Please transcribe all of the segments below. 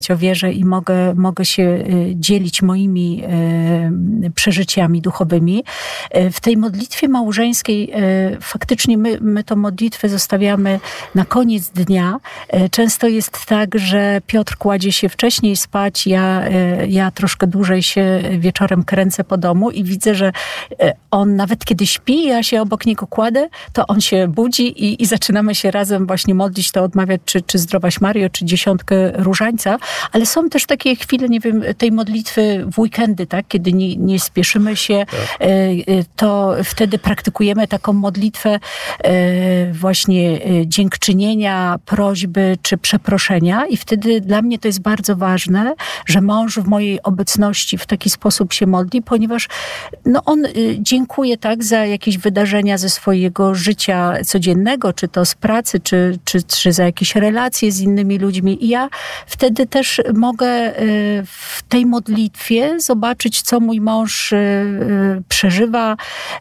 o wierze i mogę się dzielić moimi przeżyciami duchowymi. W tej modlitwie małżeńskiej faktycznie my tą modlitwę zostawiamy na koniec dnia. Często jest tak, że Piotr kładzie się wcześniej spać, ja troszkę dłużej się wieczorem kręcę po domu i widzę, że on nawet kiedy śpi, ja się obok niego kładę, to on się budzi i zaczynamy się razem właśnie modlić, to odmawiać czy Zdrowaś Maryjo, czy 10 Różańca. Ale są też takie chwile, nie wiem, tej modlitwy w weekendy, tak? Kiedy nie spieszymy się, to wtedy praktykujemy taką modlitwę właśnie dziękczynienia, prośby czy przeproszenia i wtedy dla mnie to jest bardzo ważne, że mąż w mojej obecności w taki sposób się modli, ponieważ on dziękuję tak za jakieś wydarzenia ze swojego życia codziennego, czy to z pracy, czy za jakieś relacje z innymi ludźmi. I ja wtedy też mogę w tej modlitwie zobaczyć, co mój mąż przeżywa,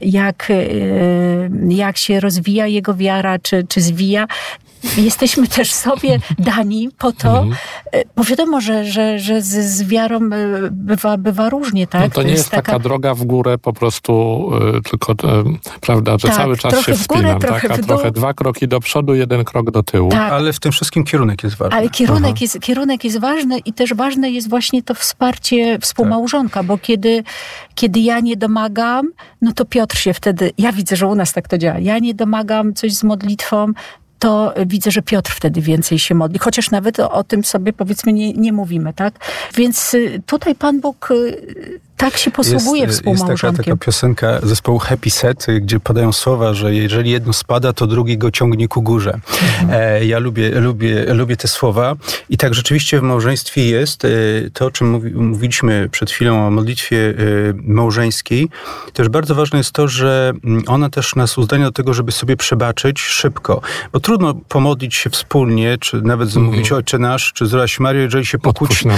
jak się rozwija jego wiara, czy zwija. Jesteśmy też sobie dani po to, bo wiadomo, że z wiarą bywa różnie, tak? No to nie jest taka droga w górę po prostu, tylko prawda, że tak, cały czas się wspinam, tak? A trochę 2 kroki do przodu, 1 krok do tyłu. Tak. Ale w tym wszystkim kierunek jest ważny. Ale kierunek jest ważny i też ważne jest właśnie to wsparcie współmałżonka, bo kiedy ja nie domagam, no to Piotr się wtedy, ja widzę, że u nas tak to działa, ja nie domagam coś z modlitwą, to widzę, że Piotr wtedy więcej się modli. Chociaż nawet o tym sobie powiedzmy nie mówimy, tak? Więc tutaj Pan Bóg tak się posługuje współmałżonkiem. Jest taka piosenka zespołu Happy Set, gdzie padają słowa, że jeżeli jedno spada, to drugi go ciągnie ku górze. Ja lubię te słowa. I tak rzeczywiście w małżeństwie jest to, o czym mówiliśmy przed chwilą o modlitwie małżeńskiej. Też bardzo ważne jest to, że ona też nas uzdalnia do tego, żeby sobie przebaczyć szybko. Bo trudno pomodlić się wspólnie, czy nawet mówić Ojcze Nasz, czy Zdrowaś Maryjo, jeżeli się pokłócimy.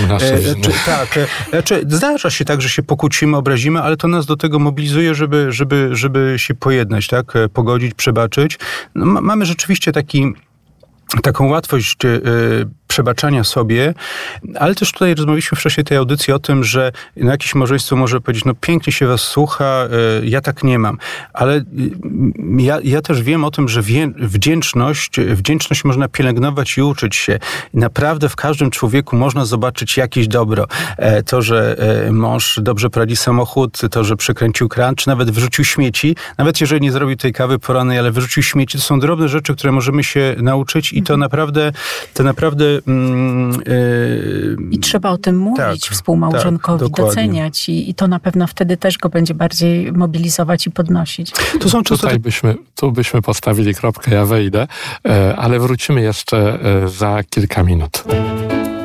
Zdarza się tak, że się pokłócimy, obrazimy, ale to nas do tego mobilizuje, żeby się pojednać, tak? Pogodzić, przebaczyć. Mamy rzeczywiście taką łatwość przebaczania sobie, ale też tutaj rozmawialiśmy w czasie tej audycji o tym, że jakieś małżeństwo może powiedzieć, pięknie się was słucha, ja tak nie mam. Ale ja też wiem o tym, że wdzięczność można pielęgnować i uczyć się. Naprawdę w każdym człowieku można zobaczyć jakieś dobro. To, że mąż dobrze prowadzi samochód, to, że przekręcił kran, czy nawet wyrzucił śmieci, nawet jeżeli nie zrobił tej kawy porannej, ale wyrzucił śmieci, to są drobne rzeczy, które możemy się nauczyć i to naprawdę i trzeba o tym mówić współmałżonkowi, doceniać i to na pewno wtedy też go będzie bardziej mobilizować i podnosić. Tu byśmy postawili kropkę, ja wejdę, ale wrócimy jeszcze za kilka minut.